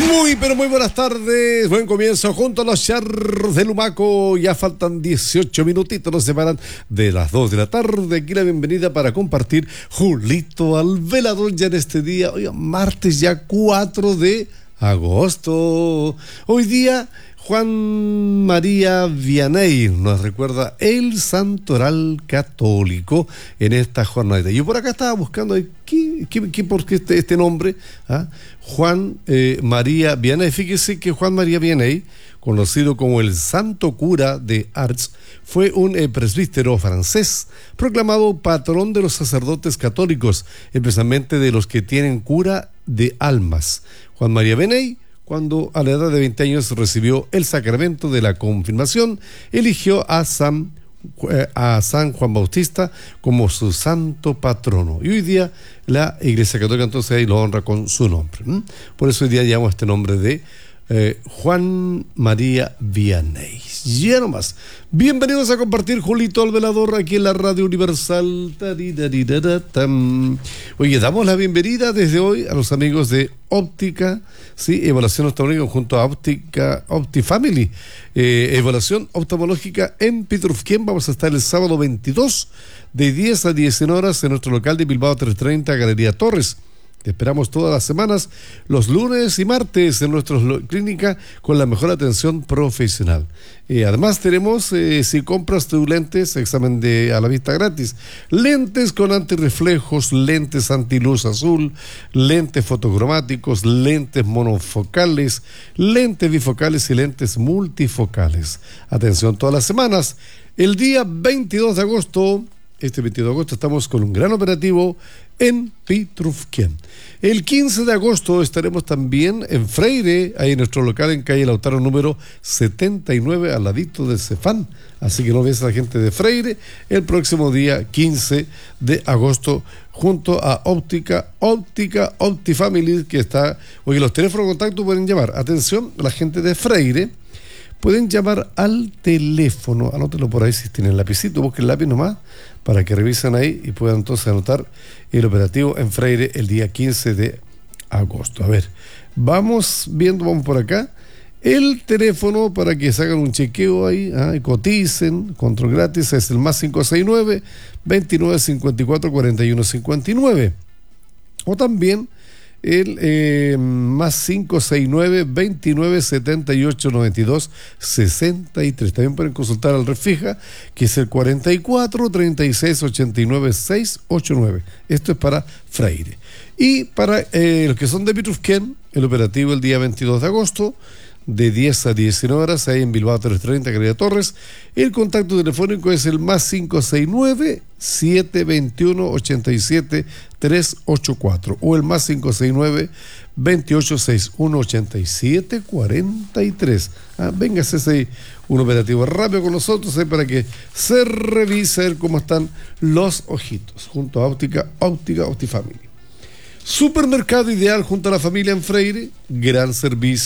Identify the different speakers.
Speaker 1: Muy, pero muy buenas tardes. Buen comienzo junto a los charros de Lumaco. Ya faltan 18 minutitos, nos separan de las 2 de la tarde. Aquí la bienvenida para compartir Julito al Velador ya en este día. Hoy martes ya 4 de agosto. Hoy día Juan María Vianney nos recuerda el santoral católico en esta jornada. Yo por acá estaba buscando por qué este nombre, Juan María Vianney. Fíjese que Juan María Vianney, conocido como el Santo Cura de Ars, fue un presbítero francés, proclamado patrón de los sacerdotes católicos, especialmente de los que tienen cura de almas. Juan María Vianney, cuando a la edad de 20 años recibió el sacramento de la confirmación, eligió a San Juan Bautista como su santo patrono. Y hoy día la Iglesia Católica entonces ahí lo honra con su nombre. Por eso hoy día llamamos este nombre de Juan María Vianney. Ya nomás. Bienvenidos a compartir Julito al Velador aquí en la Radio Universal. Oye, damos la bienvenida desde hoy a los amigos de Óptica, sí, Evaluación Oftalmológica junto a Óptica OptiFamily. Evaluación oftalmológica en Pitrufquén. Vamos a estar el sábado 22 de 10 a 19 horas en nuestro local de Bilbao 330, Galería Torres. Te esperamos todas las semanas, los lunes y martes en nuestra clínica con la mejor atención profesional. Además tenemos, si compras tus lentes, examen a la vista gratis. Lentes con antirreflejos, lentes antiluz azul, lentes fotocromáticos, lentes monofocales, lentes bifocales y lentes multifocales. Atención todas las semanas. El día 22 de agosto... Este 22 de agosto estamos con un gran operativo en Pitrufquén. El 15 de agosto estaremos también en Freire, ahí en nuestro local en calle Lautaro número 79, al ladito del Cefán. Así que no ves a la gente de Freire el próximo día 15 de agosto junto a Óptica OptiFamily, que está... Oye, los teléfonos de contacto pueden llamar. Atención, la gente de Freire pueden llamar al teléfono, anótelo por ahí si tienen lapicito, busquen el lápiz nomás, para que revisen ahí y puedan entonces anotar el operativo en Freire el día 15 de agosto. A ver, vamos por acá. El teléfono para que se hagan un chequeo ahí, y coticen, control gratis, es el más 569-2954-4159. O también el más 569-2978-92-63. También pueden consultar al Refija, que es el 44-36-89-689. Esto es para Freire. Y para los que son de Pitrufquén, el operativo el día 22 de agosto, de 10 a 19 horas, ahí en Bilbao 330, Galería Torres. El contacto telefónico es el más 569-721-87-384 o el más 569-2861-87-43. Véngase ese un operativo rápido con nosotros para que se revise cómo están los ojitos junto a Óptica OptiFamily. Supermercado ideal junto a la familia en Freire, gran servicio.